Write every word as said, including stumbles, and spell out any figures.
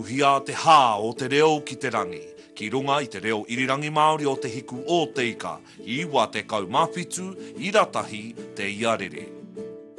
tuhia te hā o te reo ki te rangi. Ki runga i te reo irirangi Māori o te hiku o te ika, i wa te kaumawhitu, i ratahi te iarere.